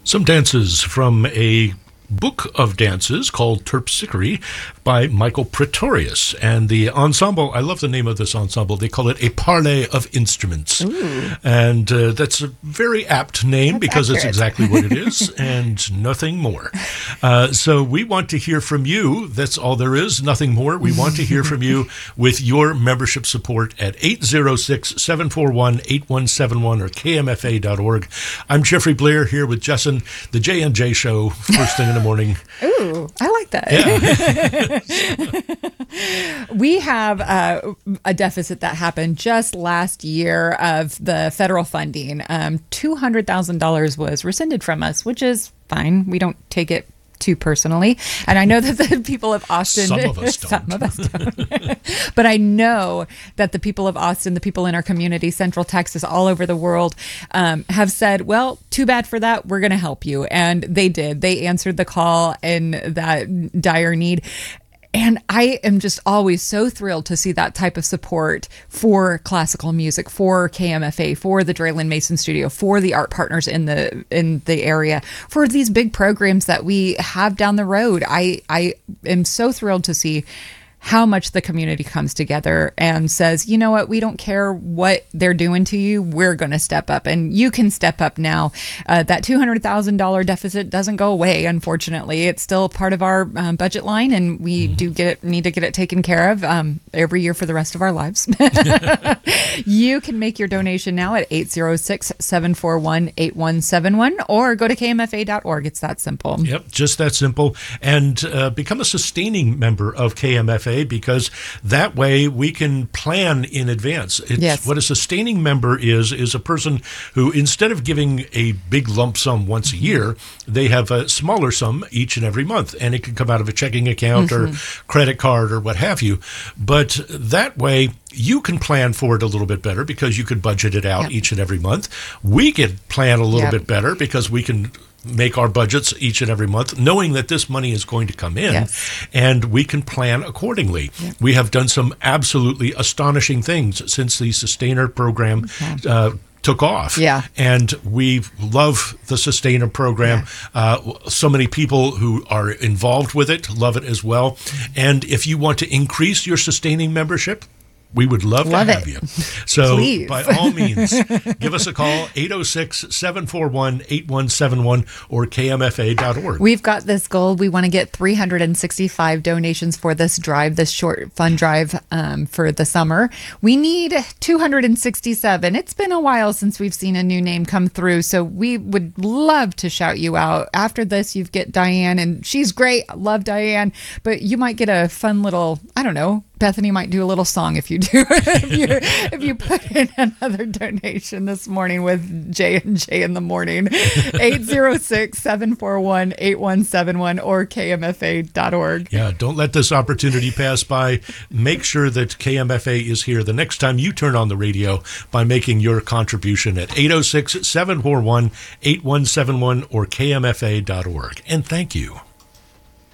Some dances from a book of dances called Terpsichore by Michael Pretorius. And the ensemble, I love the name of this ensemble. They call it a parley of instruments. Ooh. And that's a very apt name because accurate. It's exactly what it is and nothing more. So we want to hear from you. That's all there is, nothing more. We want to hear from you with your membership support at 806-741-8171 or kmfa.org. I'm Jeffrey Blair here with Jessen, the J&J Show, first thing in the morning. Ooh, I like that. Yeah. We have a deficit that happened just last year of the federal funding. $200,000 was rescinded from us, which is fine. We don't take it too personally. And I know that the people of Austin, Some of us don't. But I know that the people of Austin, the people in our community, Central Texas, all over the world, have said, well, too bad for that. We're going to help you. And they did. They answered the call in that dire need. And I am just always so thrilled to see that type of support for classical music, for KMFA, for the Draylen Mason Studio, for the art partners in the area, for these big programs that we have down the road. I am so thrilled to see how much the community comes together and says, you know what, we don't care what they're doing to you, we're going to step up. And you can step up now. That $200,000 deficit doesn't go away, unfortunately. It's still part of our budget line, and we need to get it taken care of every year for the rest of our lives. You can make your donation now at 806-741-8171 or go to kmfa.org. It's that simple. Yep, just that simple. And become a sustaining member of KMFA, because that way we can plan in advance. Yes. What a sustaining member is a person who, instead of giving a big lump sum once a year, they have a smaller sum each and every month, and it can come out of a checking account or credit card or what have you. But that way you can plan for it a little bit better because you could budget it out each and every month. We can plan a little bit better because we can make our budgets each and every month, knowing that this money is going to come in, and we can plan accordingly. We have done some absolutely astonishing things since the Sustainer program took off. And we love the Sustainer program. So many people who are involved with it love it as well. And if you want to increase your sustaining membership, we would love to have you. So please, by all means, give us a call, 806-741-8171 or kmfa.org. We've got this goal. We want to get 365 donations for this drive, this short fund drive for the summer. We need 267. It's been a while since we've seen a new name come through, so we would love to shout you out. After this, you get Diane, and she's great. I love Diane, but you might get a fun little, I don't know, Bethany might do a little song if you do if you put in another donation this morning with J&J in the morning. 806-741-8171 or kmfa.org. Yeah, don't let this opportunity pass by. Make sure that KMFA is here the next time you turn on the radio by making your contribution at 806-741-8171 or kmfa.org. And thank you.